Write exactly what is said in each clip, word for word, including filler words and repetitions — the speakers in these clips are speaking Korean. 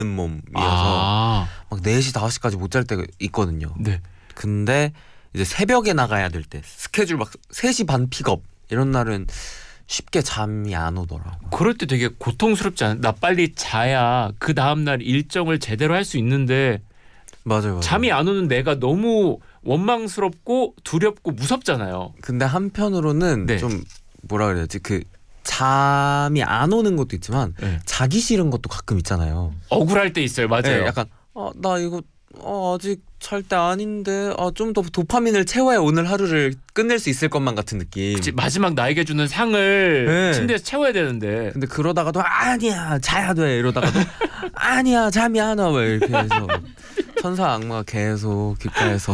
몸이어서 아. 막 네 시 다섯 시까지 못 잘 때가 있거든요. 네. 근데 이제 새벽에 나가야 될 때 스케줄 막 세 시 반 픽업 이런 날은 쉽게 잠이 안 오더라고. 그럴 때 되게 고통스럽지 않아? 나 빨리 자야 그 다음날 일정을 제대로 할 수 있는데 맞아요, 맞아요. 잠이 안 오는 내가 너무 원망스럽고 두렵고 무섭잖아요. 근데 한편으로는 네. 좀 뭐라 그래야 되지? 그 잠이 안 오는 것도 있지만 네. 자기 싫은 것도 가끔 있잖아요. 억울할 때 있어요. 맞아요. 네, 약간 어, 나 이거 어, 아직 잘 때 아닌데 아, 좀 더 도파민을 채워야 오늘 하루를 끝낼 수 있을 것만 같은 느낌. 그치, 마지막 나에게 주는 상을 네. 침대에서 채워야 되는데 근데 그러다가도 아니야 자야 돼 이러다가도 아니야 잠이 안 와 막 이렇게 해서 천사 악마가 계속 귓가에서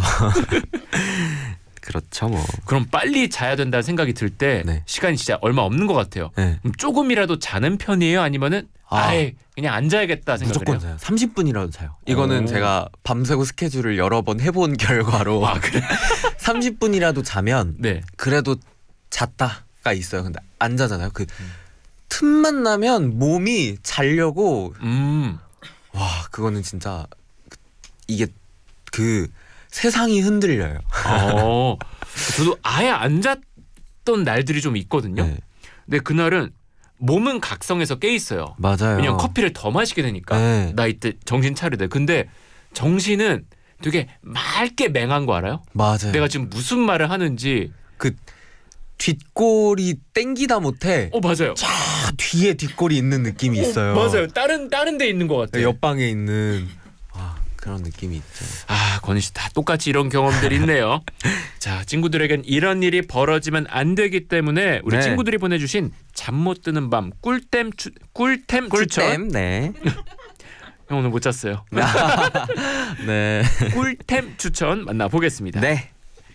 그렇죠 뭐. 그럼 빨리 자야 된다는 생각이 들 때 네. 시간이 진짜 얼마 없는 것 같아요. 네. 그럼 조금이라도 자는 편이에요? 아니면은 아. 아예 그냥 안 자야겠다 생각을 무조건 해요? 자요. 삼십 분이라도 자요. 이거는 오. 제가 밤새고 스케줄을 여러 번 해본 결과로 아 그래? 삼십 분이라도 자면 네. 그래도 잤다가 있어요. 근데 안 자잖아요. 그 틈만 나면 몸이 자려고 음. 와 그거는 진짜 이게 그 세상이 흔들려요. 어. 저도 아예 안 잤던 날들이 좀 있거든요. 네. 근데 그날은 몸은 각성해서 깨 있어요. 맞아요. 왜냐면 커피를 더 마시게 되니까 네. 나 이때 정신 차리대. 근데 정신은 되게 맑게 맹한 거 알아요? 맞아요. 내가 지금 무슨 말을 하는지. 그 뒷골이 땡기다 못해 어 맞아요. 쫙 뒤에 뒷골이 있는 느낌이 있어요. 어, 맞아요. 다른 다른 데 있는 것 같아요. 옆방에 있는 와, 그런 느낌이 있죠. 아 권희 씨 다 똑같이 이런 경험들이 있네요. 자 친구들에겐 이런 일이 벌어지면 안 되기 때문에 우리 네. 친구들이 보내주신 잠 못 드는 밤 꿀템 추, 꿀템, 추천. 꿀템 네. 형 오늘 못 잤어요. 네. 꿀템 추천 만나보겠습니다. 네.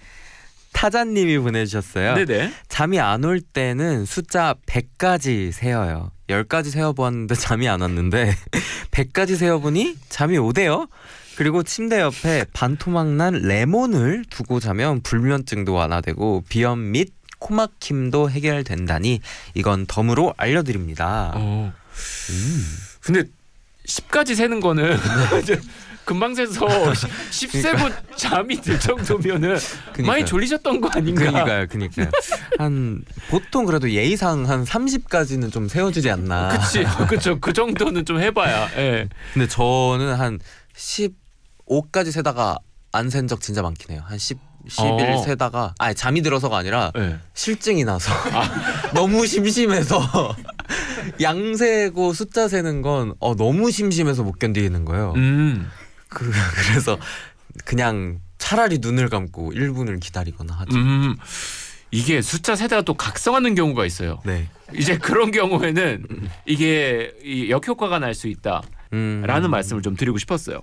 타자님이 보내주셨어요. 네네. 잠이 안 올 때는 숫자 백까지 세어요. 열까지 세어보았는데 잠이 안 왔는데 백까지 세어보니 잠이 오대요. 그리고 침대 옆에 반토막난 레몬을 두고 자면 불면증도 완화되고 비염 및 코막힘도 해결된다니 이건 덤으로 알려드립니다. 어. 음. 근데 십까지 세는 거는 금방 세서 십 세고 잠이 들 정도면은 그러니까요. 많이 졸리셨던 거 아닌가? 그러니까요, 그러니까요. 한 보통 그래도 예의상 한 삼십까지는 좀 세워주지 않나. 그치, 그렇죠. 그 정도는 좀 해봐야. 예. 근데 저는 한 십오까지 세다가 안 센 적 진짜 많긴 해요. 한 십, 십일 어. 세다가 아니 잠이 들어서가 아니라 예. 실증이 나서 너무 심심해서 양 세고 숫자 세는 건 어, 너무 심심해서 못 견디는 거예요. 음. 그, 그래서 그냥 차라리 눈을 감고 일 분을 기다리거나 하죠. 음. 이게 숫자 세다가 또 각성하는 경우가 있어요. 네. 이제 그런 경우에는 이게 이 역효과가 날 수 있다라는 음. 말씀을 좀 드리고 싶었어요.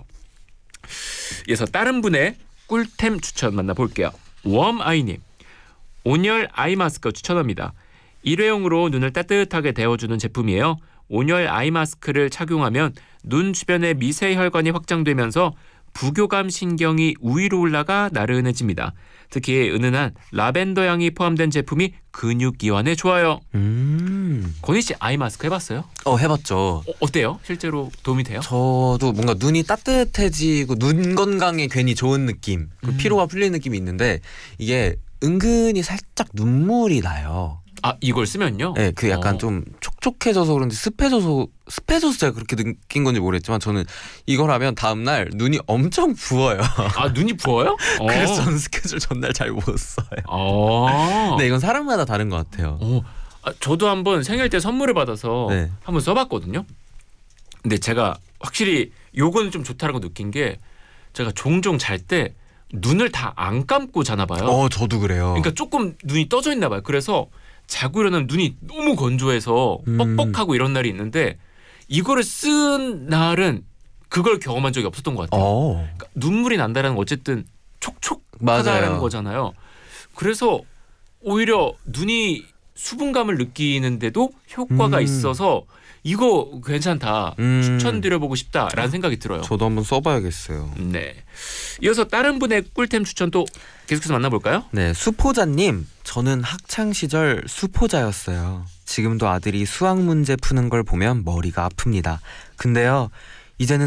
그래서 다른 분의 꿀템 추천 만나볼게요. 웜아이님. 온열 아이 마스크 추천합니다. 일회용으로 눈을 따뜻하게 데워주는 제품이에요. 온열 아이 마스크를 착용하면 눈 주변의 미세 혈관이 확장되면서 부교감 신경이 위로 올라가 나른해집니다. 특히 은은한 라벤더 향이 포함된 제품이 근육 이완에 좋아요. 음. 권희 씨 아이 마스크 해봤어요? 어 해봤죠. 어, 어때요? 실제로 도움이 돼요? 저도 뭔가 눈이 따뜻해지고 눈 건강에 괜히 좋은 느낌, 그 음. 피로가 풀리는 느낌이 있는데 이게 은근히 살짝 눈물이 나요. 아 이걸 쓰면요? 네, 그 약간 어. 좀 촉촉해져서 그런지 습해져서 습해져서 제가 그렇게 느낀 건지 모르겠지만 저는 이걸 하면 다음 날 눈이 엄청 부어요. 아 눈이 부어요? 어. 그래서 저는 스케줄 전날 잘 못 써요. 어. 근데 이건 사람마다 다른 것 같아요. 어. 아, 저도 한번 생일 때 선물을 받아서 네. 한번 써봤거든요. 근데 제가 확실히 요거는 좀 좋다라고 느낀 게 제가 종종 잘 때 눈을 다 안 감고 자나 봐요. 어, 저도 그래요. 그러니까 조금 눈이 떠져 있나 봐요. 그래서 자고 일어나면 눈이 너무 건조해서 음. 뻑뻑하고 이런 날이 있는데 이거를 쓴 날은 그걸 경험한 적이 없었던 것 같아요. 어, 그러니까 눈물이 난다는 건 어쨌든 촉촉하다라는 맞아요. 거잖아요. 그래서 오히려 눈이 수분감을 느끼는데도 효과가 음. 있어서 이거 괜찮다. 음. 추천드려보고 싶다라는 생각이 들어요. 저도 한번 써봐야겠어요. 네. 이어서 다른 분의 꿀템 추천 또 계속해서 만나볼까요? 네, 수포자님. 저는 학창 시절 수포자였어요. 지금도 아들이 수학 문제 푸는 걸 보면 머리가 아픕니다. 근데요, 이제는